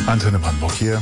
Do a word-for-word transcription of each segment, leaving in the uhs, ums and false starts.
Antenne Brandenburg hier.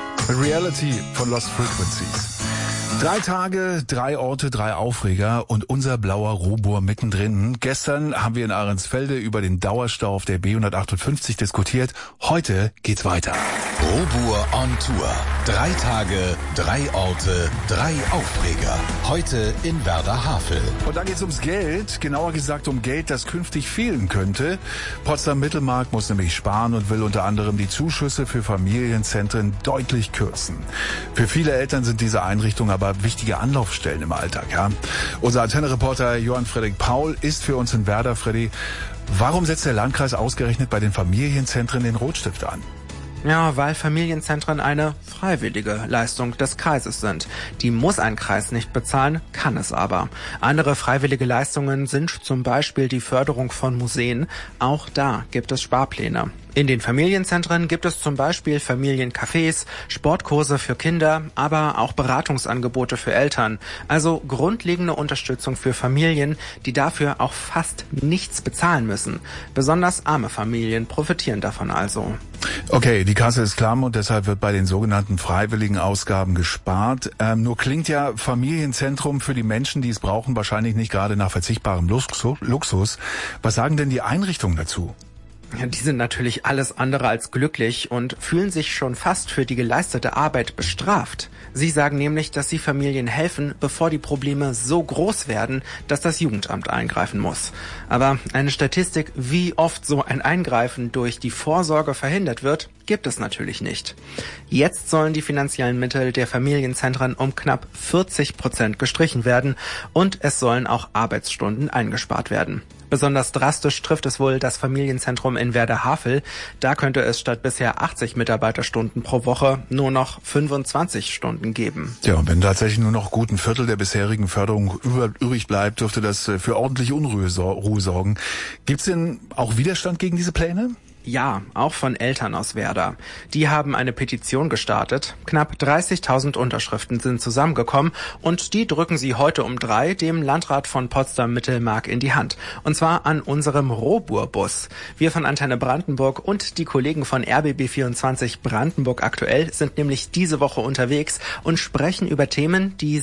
Reality von Lost Frequencies. Drei Tage, drei Orte, drei Aufreger und unser blauer Robur mittendrin. Gestern haben wir in Ahrensfelde über den Dauerstau auf der B hundertachtundfünfzig diskutiert. Heute geht's weiter. Robur on Tour. Drei Tage, drei Orte, drei Aufreger. Heute in Werder-Havel. Und da geht's ums Geld, genauer gesagt um Geld, das künftig fehlen könnte. Potsdam-Mittelmark muss nämlich sparen und will unter anderem die Zuschüsse für Familienzentren deutlich kürzen. Für viele Eltern sind diese Einrichtungen aber wichtige Anlaufstellen im Alltag. Ja? Unser Antenne-Reporter Johann Frederik Paul ist für uns in Werder. Freddy, warum setzt der Landkreis ausgerechnet bei den Familienzentren den Rotstift an? Ja, weil Familienzentren eine freiwillige Leistung des Kreises sind. Die muss ein Kreis nicht bezahlen, kann es aber. Andere freiwillige Leistungen sind zum Beispiel die Förderung von Museen. Auch da gibt es Sparpläne. In den Familienzentren gibt es zum Beispiel Familiencafés, Sportkurse für Kinder, aber auch Beratungsangebote für Eltern. Also grundlegende Unterstützung für Familien, die dafür auch fast nichts bezahlen müssen. Besonders arme Familien profitieren davon also. Okay, die Kasse ist klamm und deshalb wird bei den sogenannten freiwilligen Ausgaben gespart. Ähm, nur klingt ja Familienzentrum für die Menschen, die es brauchen, wahrscheinlich nicht gerade nach verzichtbarem Luxus. Was sagen denn die Einrichtungen dazu? Ja, die sind natürlich alles andere als glücklich und fühlen sich schon fast für die geleistete Arbeit bestraft. Sie sagen nämlich, dass sie Familien helfen, bevor die Probleme so groß werden, dass das Jugendamt eingreifen muss. Aber eine Statistik, wie oft so ein Eingreifen durch die Vorsorge verhindert wird, gibt es natürlich nicht. Jetzt sollen die finanziellen Mittel der Familienzentren um knapp vierzig Prozent gestrichen werden und es sollen auch Arbeitsstunden eingespart werden. Besonders drastisch trifft es wohl das Familienzentrum in Werder-Havel. Da könnte es statt bisher achtzig Mitarbeiterstunden pro Woche nur noch fünfundzwanzig Stunden geben. Ja, und wenn tatsächlich nur noch gut ein Viertel der bisherigen Förderung übrig bleibt, dürfte das für ordentliche Unruhe sorgen. Gibt's denn auch Widerstand gegen diese Pläne? Ja, auch von Eltern aus Werder. Die haben eine Petition gestartet. Knapp dreißigtausend Unterschriften sind zusammengekommen und die drücken sie heute um drei dem Landrat von Potsdam-Mittelmark in die Hand. Und zwar an unserem Robur-Bus. Wir von Antenne Brandenburg und die Kollegen von R B B vierundzwanzig Brandenburg aktuell sind nämlich diese Woche unterwegs und sprechen über Themen, die